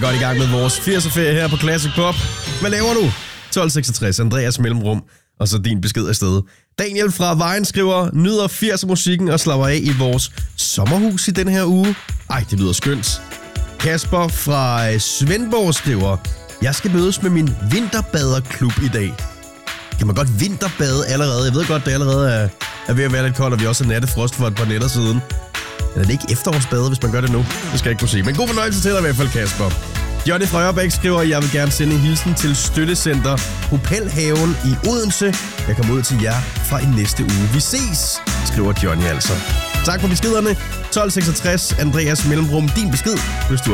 Godt i gang med vores 80'er-ferie her på Classic Pop. Hvad laver du? 1266, Andreas Mellemrum, og så din besked afsted. Daniel fra Vejen skriver, nyder 80'er-musikken og slapper af i vores sommerhus i den her uge. Ej, det lyder skønt. Kasper fra Svendborg skriver, jeg skal mødes med min vinterbaderklub i dag. Kan man godt vinterbade allerede? Jeg ved godt, det allerede er ved at være lidt koldt, og vi også har nattefrost for et par nætter siden. Eller er det ikke efterårsbade, hvis man gør det nu? Det skal jeg ikke kunne sige. Men god fornøjelse til dig i hvert fald, Kasper. Johnny fra Ørbæk skriver, jeg vil gerne sende en hilsen til Støttecenter Hopelhaven i Odense. Jeg kommer ud til jer fra i næste uge. Vi ses, skriver Johnny altså. Tak for beskederne. 1266, Andreas Mellemrum, din besked, hvis du